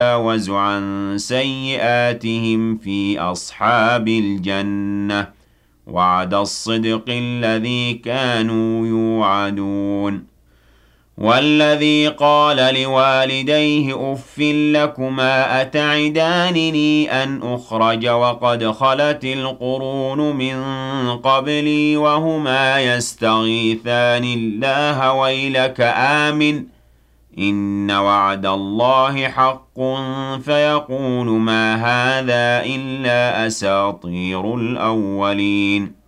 نتجاوز عن سيئاتهم في أصحاب الجنة وعد الصدق الذي كانوا يوعدون والذي قال لوالديه أف لكما أتعدانني أن أخرج وقد خلت القرون من قبلي وهما يستغيثان الله ويلك آمن إن وعد الله حق فيقول ما هذا إلا أساطير الأولين